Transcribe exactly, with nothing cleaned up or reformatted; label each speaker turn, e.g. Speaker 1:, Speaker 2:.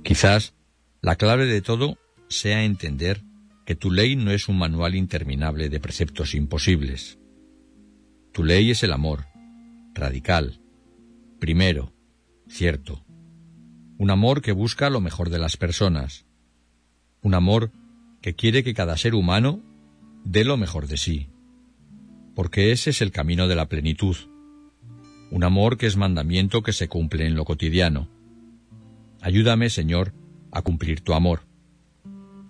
Speaker 1: Quizás la clave de todo sea entender que tu ley no es un manual interminable de preceptos imposibles. Tu ley es el amor, radical, primero, cierto. Un amor que busca lo mejor de las personas. Un amor que quiere que cada ser humano dé lo mejor de sí. Porque ese es el camino de la plenitud. Un amor que es mandamiento que se cumple en lo cotidiano. Ayúdame, Señor, a cumplir tu amor.